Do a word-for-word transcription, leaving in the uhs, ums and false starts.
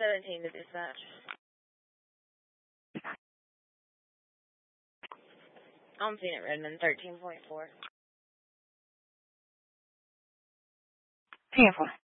seventeen to dispatch. I'm seeing it, Redmond, thirteen point four. ten four.